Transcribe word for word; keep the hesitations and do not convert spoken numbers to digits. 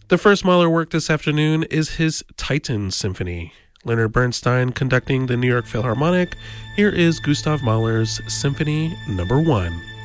The first Mahler work this afternoon is his Titan Symphony. Leonard Bernstein conducting the New York Philharmonic. Here is Gustav Mahler's Symphony Number One.